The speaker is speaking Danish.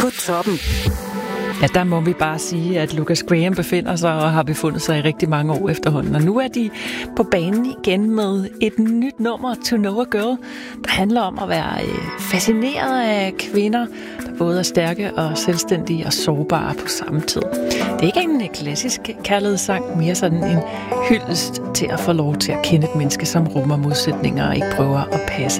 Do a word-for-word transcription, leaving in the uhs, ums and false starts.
På toppen. Ja, der må vi bare sige, at Lucas Graham befinder sig og har befundet sig i rigtig mange år efterhånden. Og nu er de på banen igen med et nyt nummer, To Know a Girl, der handler om at være fascineret af kvinder, der både er stærke og selvstændige og sårbare på samme tid. Det er ikke en klassisk kærlighedssang, mere sådan en hyldest til at få lov til at kende et menneske, som rummer modsætninger og ikke prøver at passe